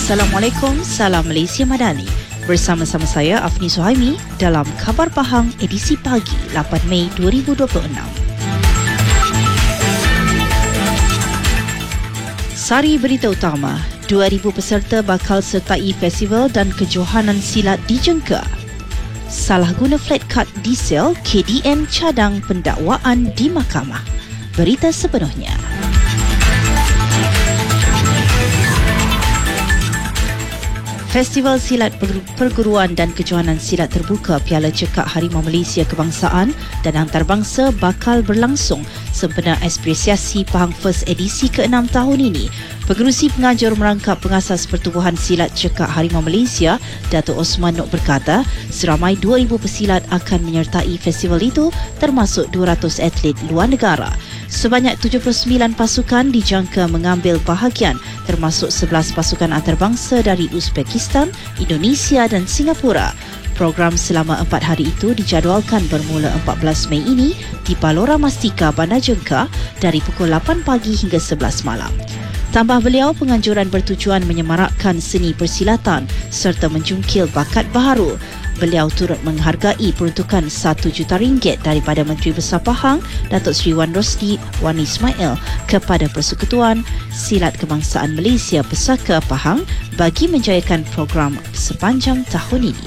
Assalamualaikum, salam Malaysia Madani. Bersama-sama saya Afni Suhaimi dalam Khabar Pahang edisi pagi 8 Mei 2026. Sari berita utama, 2,000 peserta bakal sertai festival dan kejohanan silat dijengka. Salah guna flat card diesel, KDN cadang pendakwaan di mahkamah. Berita sepenuhnya. Festival Silat Perguruan dan Kejohanan Silat Terbuka Piala Cekak Harimau Malaysia Kebangsaan dan Antarabangsa bakal berlangsung sempena Apresiasi Pahang First edisi ke-6 tahun ini. Pengerusi pengajar merangkap pengasas Pertubuhan Silat Cekak Harimau Malaysia, Dato' Osman Nok berkata, seramai 2,000 pesilat akan menyertai festival itu termasuk 200 atlet luar negara. Sebanyak 79 pasukan dijangka mengambil bahagian termasuk 11 pasukan antarabangsa dari Uzbekistan, Indonesia dan Singapura. Program selama 4 hari itu dijadualkan bermula 14 Mei ini di Balora Mastika, Bandar Jengka dari pukul 8 pagi hingga 11 malam. Tambah beliau, penganjuran bertujuan menyemarakkan seni persilatan serta menjungkil bakat baharu. Beliau turut menghargai peruntukan RM1 juta daripada Menteri Besar Pahang, Datuk Seri Wan Rosli Wan Ismail kepada Persekutuan Silat Kebangsaan Malaysia Pesaka Pahang bagi menjayakan program sepanjang tahun ini.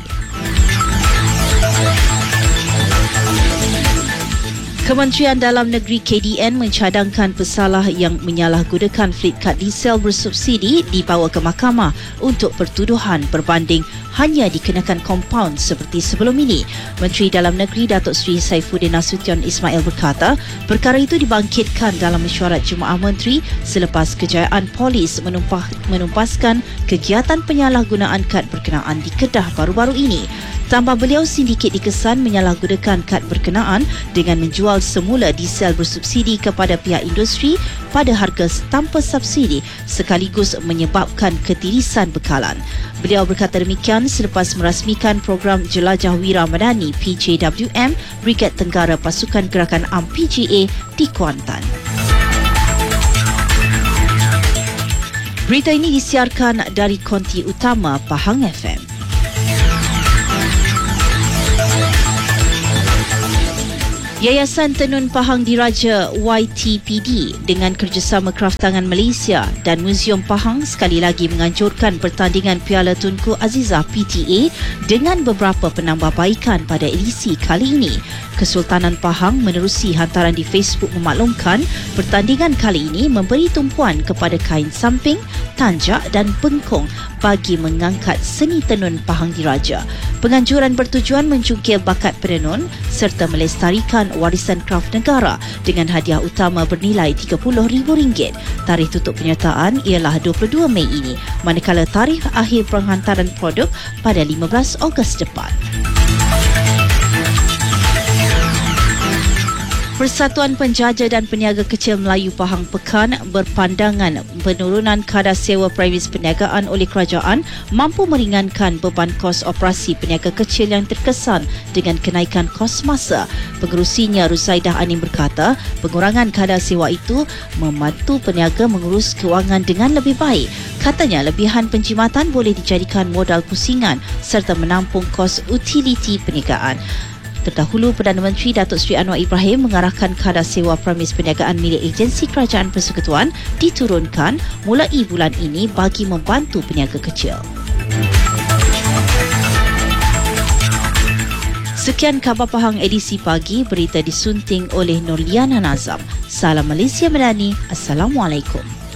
Kementerian Dalam Negeri KDN mencadangkan pesalah yang menyalahgunakan fleet card diesel bersubsidi dibawa ke mahkamah untuk pertuduhan berbanding hanya dikenakan kompaun seperti sebelum ini. Menteri Dalam Negeri Datuk Seri Saifuddin Nasution Ismail berkata, perkara itu dibangkitkan dalam mesyuarat Jemaah Menteri selepas kejayaan polis menumpaskan kegiatan penyalahgunaan kad berkenaan di Kedah baru-baru ini. Tambah beliau, sindiket dikesan menyalahgunakan kad berkenaan dengan menjual semula diesel bersubsidi kepada pihak industri pada harga tanpa subsidi sekaligus menyebabkan ketirisan bekalan. Beliau berkata demikian selepas merasmikan program Jelajah Wira Madani PJWM Brigad Tenggara Pasukan Gerakan Am PGA di Kuantan. Berita ini disiarkan dari konti utama Pahang FM. Yayasan Tenun Pahang Diraja YTPD dengan kerjasama Kraftangan Malaysia dan Muzium Pahang sekali lagi menganjurkan pertandingan Piala Tunku Azizah PTA dengan beberapa penambahbaikan pada edisi kali ini. Kesultanan Pahang menerusi hantaran di Facebook memaklumkan pertandingan kali ini memberi tumpuan kepada kain samping, tanjak dan bengkong bagi mengangkat seni tenun Pahang Diraja. Penganjuran bertujuan menjungkil bakat penenun serta melestarikan warisan kraf negara dengan hadiah utama bernilai RM30,000. Tarikh tutup penyertaan ialah 22 Mei ini, manakala tarikh akhir penghantaran produk pada 15 Ogos depan. Persatuan Penjaja dan Peniaga Kecil Melayu Pahang Pekan berpandangan penurunan kadar sewa premis perniagaan oleh kerajaan mampu meringankan beban kos operasi peniaga kecil yang terkesan dengan kenaikan kos masa. Pengerusinya Rusaidah Anim berkata, pengurangan kadar sewa itu membantu peniaga mengurus kewangan dengan lebih baik. Katanya, lebihan penjimatan boleh dijadikan modal pusingan serta menampung kos utiliti perniagaan. Terdahulu, Perdana Menteri Datuk Seri Anwar Ibrahim mengarahkan kadar sewa premis perniagaan milik agensi kerajaan persekutuan diturunkan mulai bulan ini bagi membantu peniaga kecil. Sekian Khabar Pahang edisi pagi, berita disunting oleh Nurliana Nazam. Salam Malaysia Madani. Assalamualaikum.